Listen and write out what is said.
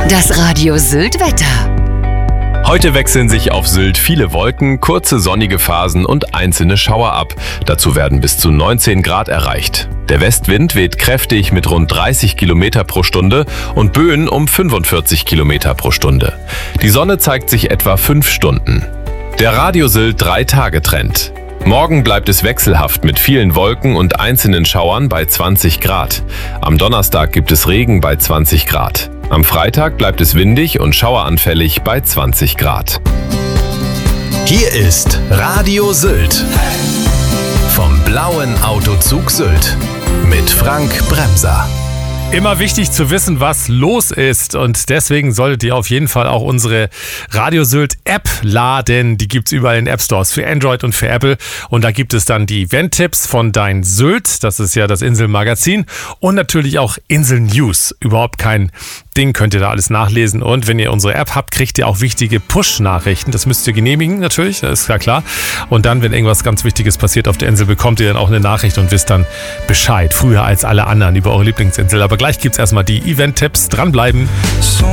Das Radio Sylt Wetter. Heute wechseln sich auf Sylt viele Wolken, kurze sonnige Phasen und einzelne Schauer ab. Dazu werden bis zu 19 Grad erreicht. Der Westwind weht kräftig mit rund 30 Kilometer pro Stunde und Böen um 45 Kilometer pro Stunde. Die Sonne zeigt sich etwa 5 Stunden. Der Radio Sylt 3-Tage-Trend. Morgen bleibt es wechselhaft mit vielen Wolken und einzelnen Schauern bei 20 Grad. Am Donnerstag gibt es Regen bei 20 Grad. Am Freitag bleibt es windig und schaueranfällig bei 20 Grad. Hier ist Radio Sylt. Vom blauen Autozug Sylt. Mit Frank Bremser. Immer wichtig zu wissen, was los ist, und deswegen solltet ihr auf jeden Fall auch unsere Radio Sylt App laden. Die gibt's überall in App Stores für Android und für Apple, und da gibt es dann die Event-Tipps von Dein Sylt, das ist ja das Inselmagazin, und natürlich auch Insel News. Überhaupt kein Ding, könnt ihr da alles nachlesen, und wenn ihr unsere App habt, kriegt ihr auch wichtige Push-Nachrichten. Das müsst ihr genehmigen natürlich, das ist ja klar, und dann, wenn irgendwas ganz Wichtiges passiert auf der Insel, bekommt ihr dann auch eine Nachricht und wisst dann Bescheid, früher als alle anderen über eure Lieblingsinsel. Aber gleich gibt's erstmal die Event-Tipps. Dranbleiben.